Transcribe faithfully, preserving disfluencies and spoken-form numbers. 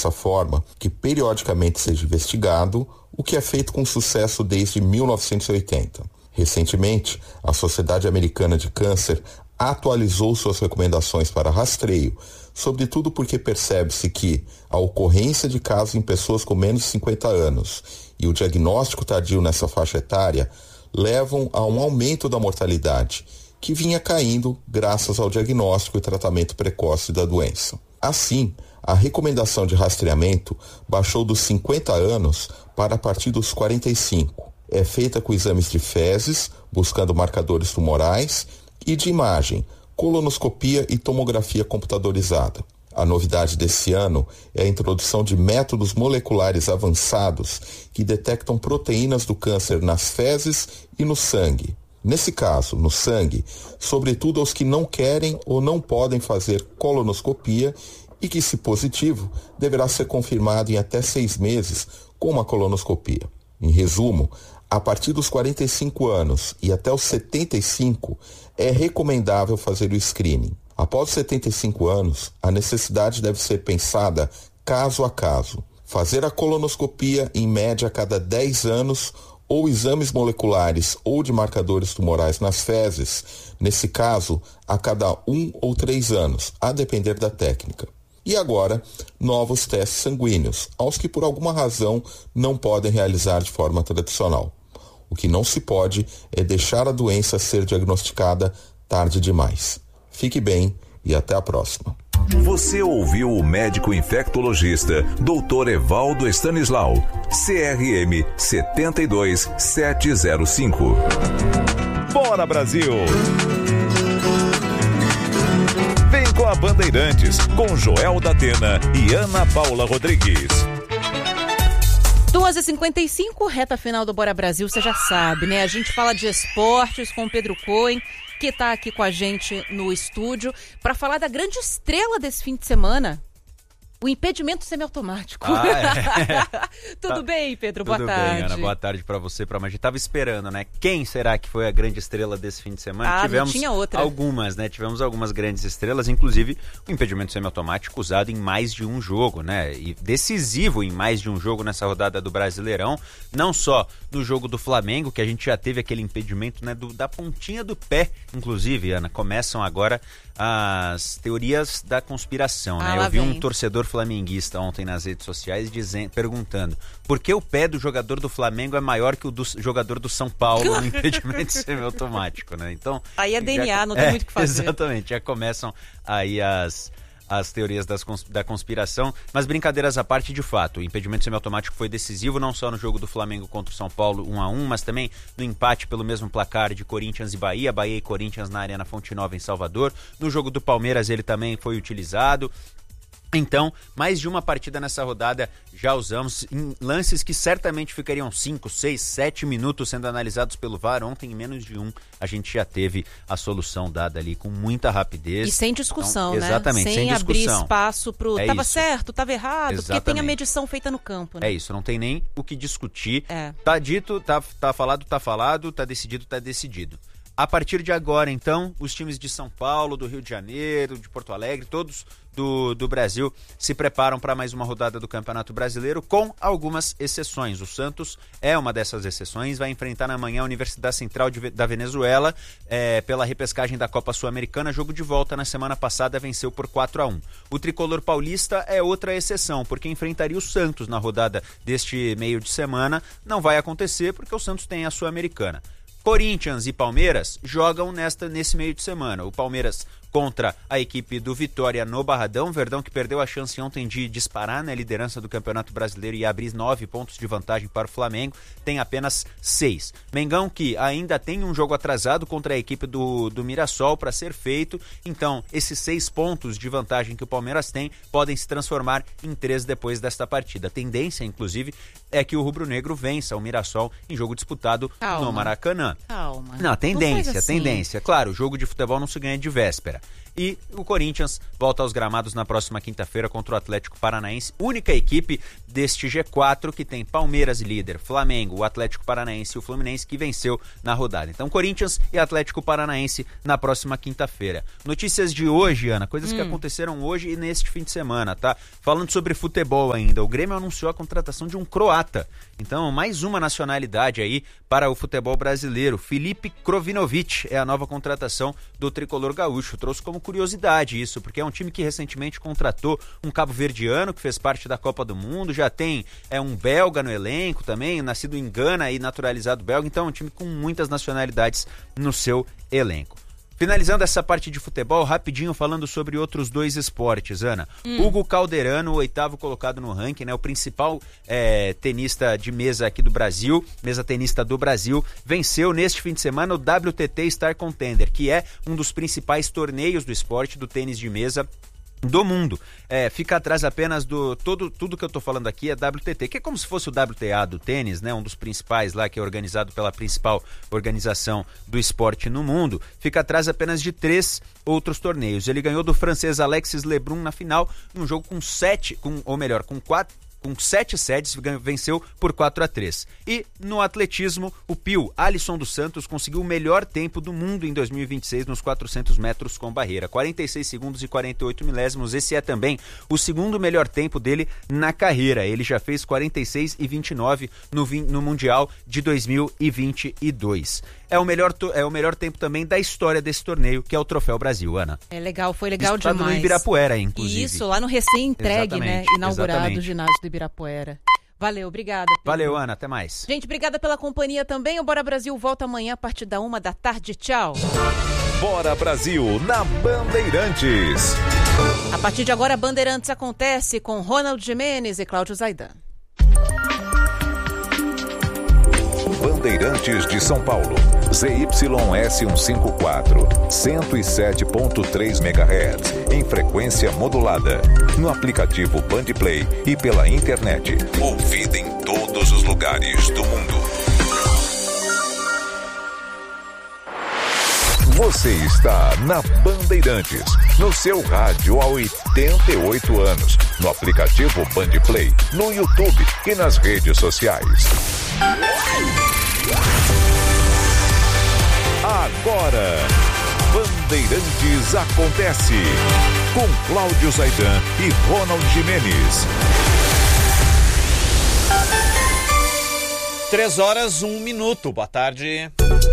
dessa forma que periodicamente seja investigado, o que é feito com sucesso desde mil novecentos e oitenta. Recentemente, a Sociedade Americana de Câncer atualizou suas recomendações para rastreio, sobretudo porque percebe-se que a ocorrência de casos em pessoas com menos de cinquenta anos e o diagnóstico tardio nessa faixa etária levam a um aumento da mortalidade, que vinha caindo graças ao diagnóstico e tratamento precoce da doença. Assim, a recomendação de rastreamento baixou dos cinquenta anos para a partir dos quarenta e cinco. É feita com exames de fezes, buscando marcadores tumorais, e de imagem, colonoscopia e tomografia computadorizada. A novidade desse ano é a introdução de métodos moleculares avançados que detectam proteínas do câncer nas fezes e no sangue. Nesse caso, no sangue, sobretudo aos que não querem ou não podem fazer colonoscopia e que, se positivo, deverá ser confirmado em até seis meses com uma colonoscopia. Em resumo, a partir dos quarenta e cinco anos e até os setenta e cinco, é recomendável fazer o screening. Após os setenta e cinco anos, a necessidade deve ser pensada caso a caso. Fazer a colonoscopia em média a cada dez anos ou exames moleculares ou de marcadores tumorais nas fezes, nesse caso, a cada um ou três anos, a depender da técnica. E agora, novos testes sanguíneos, aos que por alguma razão não podem realizar de forma tradicional. O que não se pode é deixar a doença ser diagnosticada tarde demais. Fique bem e até a próxima. Você ouviu o médico infectologista doutor Evaldo Stanislau, C R M sete dois sete zero cinco. Bora, Brasil! Vem com a Bandeirantes, com Joel da Atena e Ana Paula Rodrigues. duas e cinquenta e cinco, reta final do Bora Brasil, você já sabe, né? A gente fala de esportes com o Pedro Cohen, que está aqui com a gente no estúdio, para falar da grande estrela desse fim de semana, o impedimento semiautomático. Ah, é. Tudo tá. bem, Pedro? Tudo Boa bem, tarde. Ana. Boa tarde para você, para a gente. Tava esperando, né? Quem será que foi a grande estrela desse fim de semana? Ah, Tivemos não tinha outra. algumas, né? Tivemos algumas grandes estrelas, inclusive o impedimento semiautomático usado em mais de um jogo, né? E decisivo em mais de um jogo nessa rodada do Brasileirão. Não só no jogo do Flamengo, que a gente já teve aquele impedimento, né? Do, da pontinha do pé, inclusive, Ana. Começam agora as teorias da conspiração, né? Ah, Eu vi vem. um torcedor flamenguista ontem nas redes sociais dizendo, perguntando por que o pé do jogador do Flamengo é maior que o do jogador do São Paulo no impedimento semiautomático, né? Então, aí é D N A, já, não tem é, muito o que fazer. Exatamente, já começam aí as... as teorias das, da conspiração, mas brincadeiras à parte, de fato, o impedimento semiautomático foi decisivo não só no jogo do Flamengo contra o São Paulo um a um, mas também no empate pelo mesmo placar de Corinthians e Bahia, Bahia e Corinthians na Arena Fonte Nova em Salvador. No jogo do Palmeiras ele também foi utilizado. Então, mais de uma partida nessa rodada já usamos em lances que certamente ficariam cinco, seis, sete minutos sendo analisados pelo V A R. Ontem, em menos de um, a gente já teve a solução dada ali com muita rapidez. E sem discussão, então, né? Exatamente, sem, sem abrir discussão. espaço pro É tava isso. certo, tava errado, Exatamente. porque tem a medição feita no campo, né? É isso, não tem nem o que discutir. É. Tá dito, tá, tá falado, tá falado, tá decidido, tá decidido. A partir de agora, então, os times de São Paulo, do Rio de Janeiro, de Porto Alegre, todos do, do Brasil se preparam para mais uma rodada do Campeonato Brasileiro, com algumas exceções. O Santos é uma dessas exceções, vai enfrentar na manhã a Universidade Central de, da Venezuela é, pela repescagem da Copa Sul-Americana. Jogo de volta na semana passada, venceu por quatro a um. O tricolor paulista é outra exceção, porque enfrentaria o Santos na rodada deste meio de semana. Não vai acontecer porque o Santos tem a Sul-Americana. Corinthians e Palmeiras jogam nesta, nesse meio de semana. O Palmeiras contra a equipe do Vitória no Barradão. Verdão que perdeu a chance ontem de disparar na liderança do Campeonato Brasileiro e abrir nove pontos de vantagem para o Flamengo. Tem apenas seis. Mengão que ainda tem um jogo atrasado contra a equipe do, do Mirassol para ser feito. Então, esses seis pontos de vantagem que o Palmeiras tem podem se transformar em três depois desta partida. A tendência, inclusive, é que o rubro-negro vença o Mirassol em jogo disputado Calma. no Maracanã. Calma. Não, tendência, não faz assim. tendência. Claro, o jogo de futebol não se ganha de véspera. E o Corinthians volta aos gramados na próxima quinta-feira contra o Atlético Paranaense, única equipe deste G quatro que tem Palmeiras líder, Flamengo, o Atlético Paranaense e o Fluminense que venceu na rodada. Então Corinthians e Atlético Paranaense na próxima quinta-feira. Notícias de hoje, Ana, coisas hum. que aconteceram hoje e neste fim de semana, tá? Falando sobre futebol ainda, o Grêmio anunciou a contratação de um croata. Então, mais uma nacionalidade aí para o futebol brasileiro. Felipe Krovinovic é a nova contratação do tricolor gaúcho. Trouxe como curiosidade isso, porque é um time que recentemente contratou um cabo-verdiano que fez parte da Copa do Mundo, já tem é, um belga no elenco também, nascido em Gana e naturalizado belga, então é um time com muitas nacionalidades no seu elenco. Finalizando essa parte de futebol, rapidinho falando sobre outros dois esportes, Ana. Hum. Hugo Calderano, o oitavo colocado no ranking, né, o principal é, tenista de mesa aqui do Brasil, mesa tenista do Brasil, venceu neste fim de semana o W T T Star Contender, que é um dos principais torneios do esporte do tênis de mesa do mundo. É, fica atrás apenas do... Todo, tudo que eu tô falando aqui é W T T, que é como se fosse o W T A do tênis, né? Um dos principais lá, que é organizado pela principal organização do esporte no mundo. Fica atrás apenas de três outros torneios. Ele ganhou do francês Alexis Lebrun na final, num jogo com sete, com, ou melhor, com quatro... com sete sets, venceu por quatro a três. E no atletismo, o Pio Alisson dos Santos conseguiu o melhor tempo do mundo em dois mil e vinte e seis nos quatrocentos metros com barreira, quarenta e seis segundos e quarenta e oito milésimos. Esse é também o segundo melhor tempo dele na carreira. Ele já fez quarenta e seis e vinte e nove no, no Mundial de dois mil e vinte e dois. É o, melhor, é o melhor tempo também da história desse torneio, que é o Troféu Brasil, Ana. É legal, foi legal Disputado demais. no Ibirapuera, inclusive. Isso, lá no recém-entregue, né, inaugurado exatamente. o ginásio do Ibirapuera. Valeu, obrigada. Pedro. Valeu, Ana, até mais. Gente, obrigada pela companhia também. O Bora Brasil volta amanhã a partir da uma da tarde. Tchau. Bora Brasil na Bandeirantes. A partir de agora, Bandeirantes acontece com Ronald Gimenez e Cláudio Zaidan. Bandeirantes de São Paulo, Z Y S cento e cinquenta e quatro, cento e sete ponto três megahertz, em frequência modulada, no aplicativo Bandplay e pela internet, ouvida em todos os lugares do mundo. Você está na Bandeirantes, no seu rádio há oitenta e oito anos, no aplicativo Bandplay, no YouTube e nas redes sociais. Agora, Bandeirantes acontece com Cláudio Zaidan e Ronald Gimenez. Três horas, um minuto. Boa tarde.